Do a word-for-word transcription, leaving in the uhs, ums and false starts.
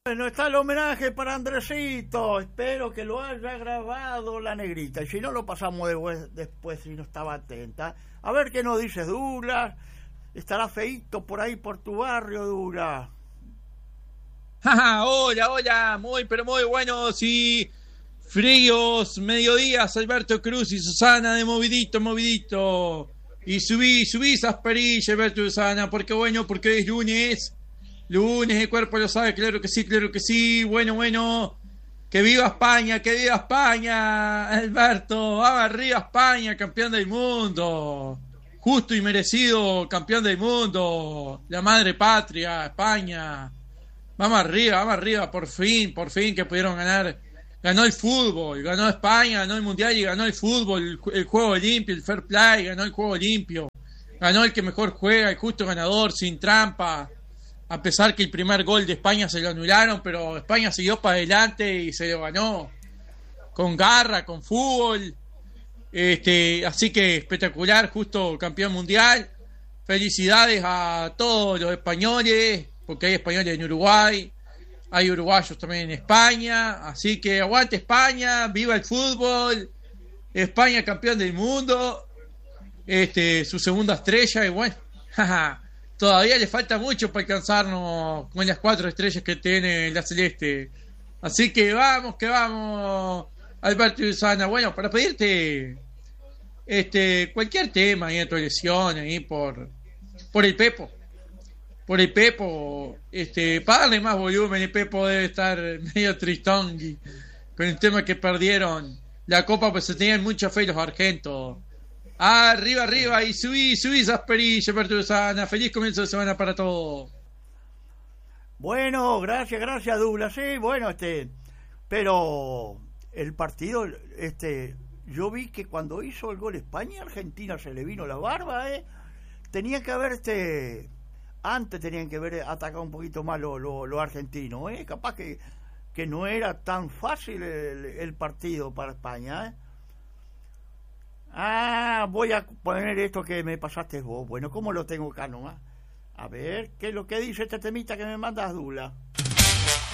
Bueno, está el homenaje para Andresito. Espero que lo haya grabado la negrita. Y si no, lo pasamos después, después si no estaba atenta. A ver qué nos dice Douglas. Estará feíto por ahí por tu barrio, Douglas. Hola, hola. Muy, pero muy buenos y fríos mediodías, Alberto Cruz y Susana de Movidito, Movidito. Y subí, subí esas perillas, Alberto y Susana, porque bueno, porque es lunes. Lunes, el cuerpo lo sabe, claro que sí, claro que sí. Bueno, bueno. Que viva España, que viva España, Alberto. Vamos arriba España, campeón del mundo. Justo y merecido campeón del mundo. La madre patria, España. Vamos arriba, vamos arriba, por fin, por fin que pudieron ganar. Ganó el fútbol, ganó España, ganó el mundial y ganó el fútbol, el, el juego limpio, el fair play, ganó el juego limpio. Ganó el que mejor juega, el justo ganador, sin trampa. A pesar que el primer gol de España se lo anularon, pero España siguió para adelante y se lo ganó. Con garra, con fútbol. Este, así que espectacular, justo campeón mundial. Felicidades a todos los españoles, porque hay españoles en Uruguay, hay uruguayos también en España, así que aguante España, viva el fútbol, España campeón del mundo, este, su segunda estrella, y bueno, jaja, todavía le falta mucho para alcanzarnos con las cuatro estrellas que tiene la Celeste, así que vamos, que vamos, Alberto y Susana. Bueno, para pedirte este cualquier tema ahí de tu elección, ahí por, por el Pepo. Por el Pepo, este, para darle más volumen, el Pepo debe estar medio tristón con el tema que perdieron la Copa, pues se tenían mucha fe los argentos. Arriba, arriba, y subí, subí esas perillas, Alberto Susana. Feliz comienzo de semana para todos. Bueno, gracias, gracias, Douglas. Sí, bueno, este, pero el partido, este, yo vi que cuando hizo el gol España, Argentina se le vino la barba, eh. Tenía que haber este. Antes tenían que ver atacado un poquito más los lo, lo argentinos, ¿eh? Capaz que, que no era tan fácil el, el partido para España, ¿eh? Ah, voy a poner esto que me pasaste vos. Bueno, ¿cómo lo tengo acá nomás? A ver, ¿qué es lo que dice este temita que me mandas, Douglas?